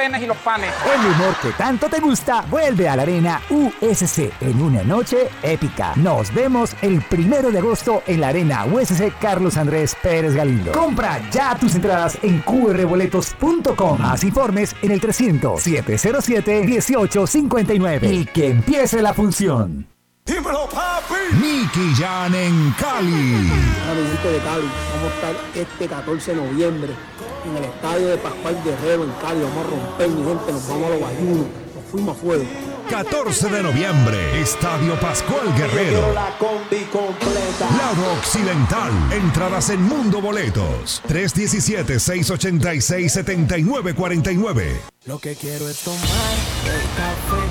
penes y los panes. El humor que tanto te gusta vuelve a la Arena USC en una noche épica. Nos vemos el 1 de agosto en la Arena USC Carlos Andrés Pérez Galindo. Compra ya tus entradas en qrboletos.com. Más informes en el 300-707-1859. Y que empiece la función. ¡Dímelo, papi! Nicky Jam en Cali. Amiguito de Cali, vamos a estar este 14 de noviembre en el estadio de Pascual Guerrero en Cali. Vamos a romper, mi gente, nos vamos a los bayunos, nos fuimos a fuego. 14 de noviembre, Estadio Pascual Guerrero. La combi completa. Lado Occidental. Entradas en Mundo Boletos. 317-686-7949. Lo que quiero es tomar el café